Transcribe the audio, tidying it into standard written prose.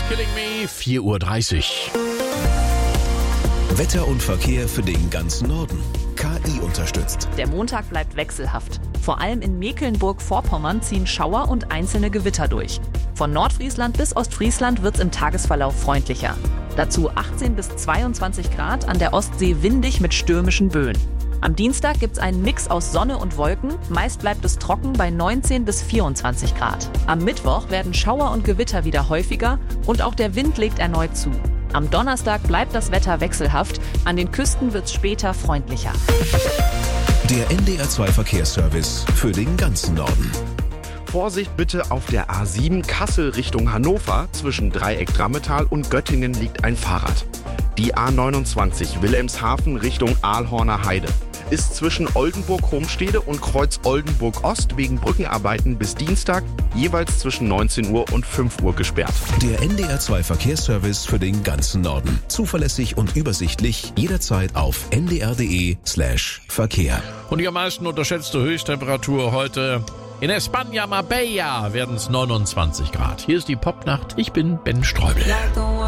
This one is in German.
Killing Me, 4:30 Uhr. Wetter und Verkehr für den ganzen Norden. KI unterstützt. Der Montag bleibt wechselhaft. Vor allem in Mecklenburg-Vorpommern ziehen Schauer und einzelne Gewitter durch. Von Nordfriesland bis Ostfriesland wird's im Tagesverlauf freundlicher. Dazu 18 bis 22 Grad, an der Ostsee windig mit stürmischen Böen. Am Dienstag gibt's einen Mix aus Sonne und Wolken. Meist bleibt es trocken bei 19 bis 24 Grad. Am Mittwoch werden Schauer und Gewitter wieder häufiger und auch der Wind legt erneut zu. Am Donnerstag bleibt das Wetter wechselhaft. An den Küsten wird's später freundlicher. Der NDR2 Verkehrsservice für den ganzen Norden. Vorsicht bitte auf der A7 Kassel Richtung Hannover. Zwischen Dreieck Drammetal und Göttingen liegt ein Fahrrad. Die A29 Wilhelmshaven Richtung Aalhorner Heide ist zwischen Oldenburg-Homstede und Kreuz Oldenburg-Ost wegen Brückenarbeiten bis Dienstag jeweils zwischen 19 Uhr und 5 Uhr gesperrt. Der NDR2 Verkehrsservice für den ganzen Norden. Zuverlässig und übersichtlich, jederzeit auf ndr.de/Verkehr. Und die am meisten unterschätzte Höchsttemperatur heute in España Marbella werden es 29 Grad. Hier ist die Popnacht. Ich bin Ben Streubel.